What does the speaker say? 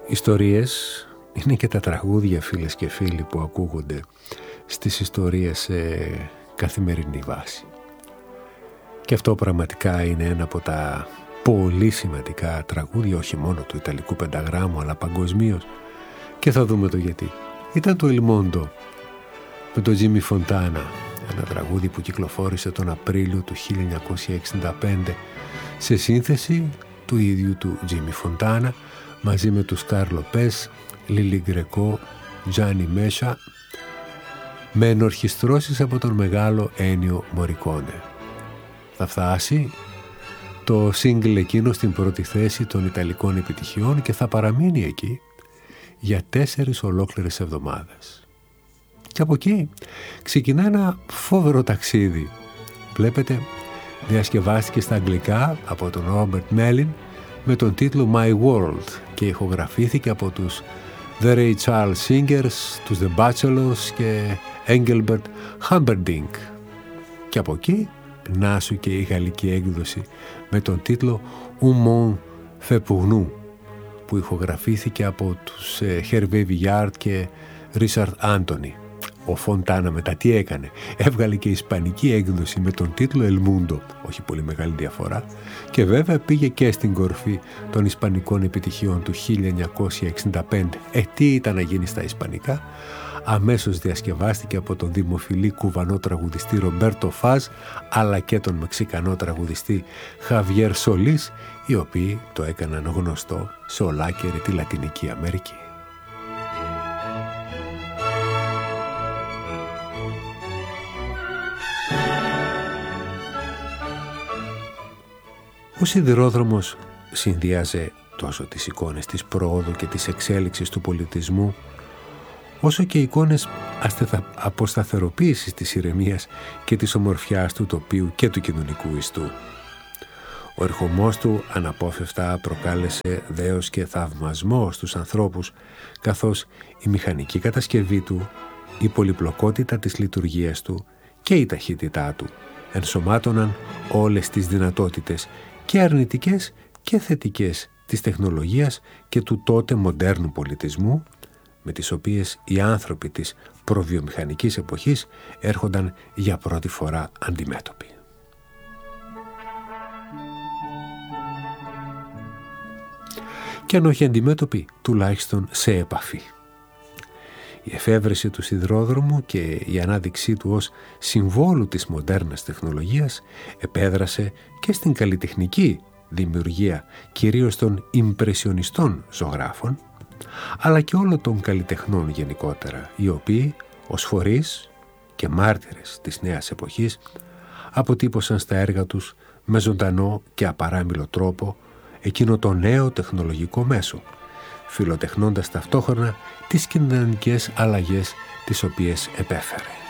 Ιστορίες είναι και τα τραγούδια, φίλες και φίλοι, που ακούγονται στις ιστορίες σε καθημερινή βάση. Και αυτό πραγματικά είναι ένα από τα πολύ σημαντικά τραγούδια, όχι μόνο του Ιταλικού Πενταγράμμου, αλλά παγκοσμίως. Και θα δούμε το γιατί. Ήταν το Il Mondo με τον Τζίμι Φοντάνα, ένα τραγούδι που κυκλοφόρησε τον Απρίλιο του 1965 σε σύνθεση του ίδιου του Τζίμι Φοντάνα, μαζί με τους Κάρλο Πες, Λίλι Γκρεκό, Τζάνι Μέσα, με ενορχιστρώσεις από τον μεγάλο Ένιο Μορικόνε. Θα φτάσει το single εκείνο στην πρώτη θέση των Ιταλικών επιτυχιών και θα παραμείνει εκεί για 4 ολόκληρες εβδομάδες. Και από εκεί ξεκινά ένα φόβερο ταξίδι. Βλέπετε, διασκευάστηκε στα αγγλικά από τον Robert Mellin με τον τίτλο My World και ηχογραφήθηκε από τους The Ray Charles Singers, τους The Bachelors και Engelbert Humperdinck. Και από εκεί να σου και η γαλλική έκδοση με τον τίτλο Un Monde Fait pour nous, που ηχογραφήθηκε από τους Hervé Villard και Richard Anthony. Ο Φοντάνα μετά τι έκανε? Έβγαλε και ισπανική έκδοση με τον τίτλο El Mundo, όχι πολύ μεγάλη διαφορά, και βέβαια πήγε και στην κορφή των ισπανικών επιτυχιών του 1965. Τι ήταν να γίνει στα ισπανικά? Αμέσως διασκευάστηκε από τον δημοφιλή κουβανό τραγουδιστή Ρομπέρτο Φάζ, αλλά και τον μεξικανό τραγουδιστή Χαβιέρ Σολής, οι οποίοι το έκαναν γνωστό σε ολάκερη τη Λατινική Αμερική. Ο σιδηρόδρομος συνδυάζε τόσο τις εικόνες της πρόοδου και της εξέλιξης του πολιτισμού, όσο και εικόνες αποσταθεροποίησης της ηρεμίας και της ομορφιάς του τοπίου και του κοινωνικού ιστού. Ο ερχομός του αναπόφευκτα προκάλεσε δέος και θαυμασμό στους ανθρώπους, καθώς η μηχανική κατασκευή του, η πολυπλοκότητα της λειτουργίας του και η ταχύτητά του ενσωμάτωναν όλες τις δυνατότητες και αρνητικές και θετικές της τεχνολογίας και του τότε μοντέρνου πολιτισμού, με τις οποίες οι άνθρωποι της προβιομηχανικής εποχής έρχονταν για πρώτη φορά αντιμέτωποι. Και αν όχι αντιμέτωποι, τουλάχιστον σε επαφή. Η εφεύρεση του σιδηρόδρομου και η ανάδειξή του ως συμβόλου της μοντέρνας τεχνολογίας επέδρασε και στην καλλιτεχνική δημιουργία κυρίως των ιμπρεσιονιστών ζωγράφων, αλλά και όλων των καλλιτεχνών γενικότερα, οι οποίοι ως φορείς και μάρτυρες της νέας εποχής αποτύπωσαν στα έργα τους με ζωντανό και απαράμιλο τρόπο εκείνο το νέο τεχνολογικό μέσο, φιλοτεχνώντας ταυτόχρονα τις κοινωνικές αλλαγές τις οποίες επέφερε.